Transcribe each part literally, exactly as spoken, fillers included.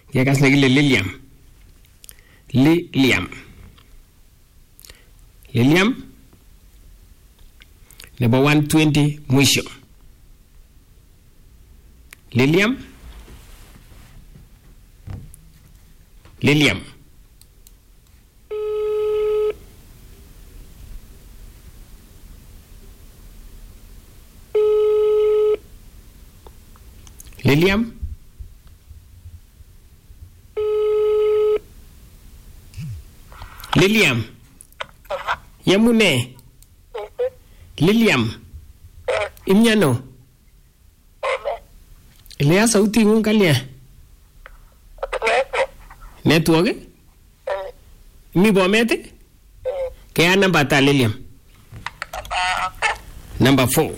Kekas nekile Lilium. Lilium. Lilium nebo one twenty mwisho. Lilium. Lilium. Lilium. Lilium. Yamune. Lilium. Imnyano. Ilea sauti ngung kalia. Network? Mi bomete? Kaya number ta Lilium. Number four.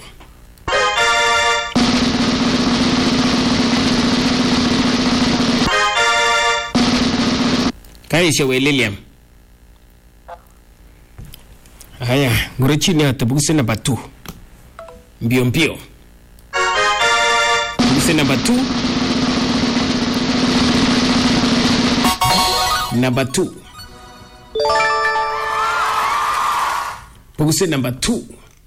Kaya siya Lilium. Haya, ngure ni atabuguse number two. Mbio mbio. Buguse number two. Number two. Buguse number two.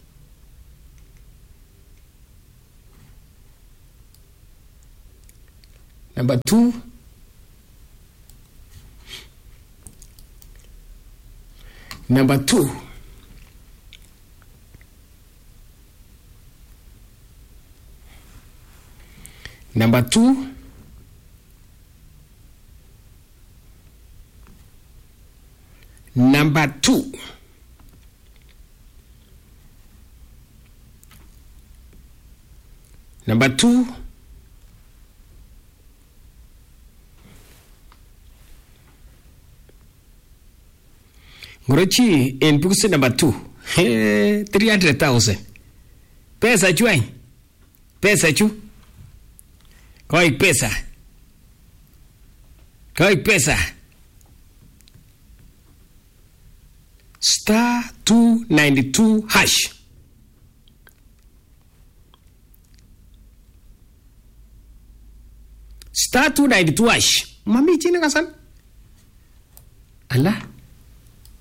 Number two. Number two. Number two. Number two. Number two. Ngorochi in books number two. three hundred thousand. Pesa chuai. Pesa chu. Koi pesa. Koi pesa. Star two ninety-two hash. Star two ninety-two hash. Mami chini kasan. Allah.